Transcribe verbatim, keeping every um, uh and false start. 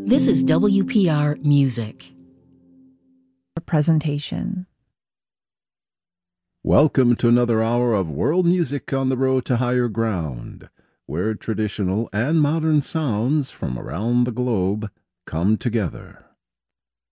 This is W P R Music. Presentation. Welcome to another hour of world music on the road to higher ground, where traditional and modern sounds from around the globe come together.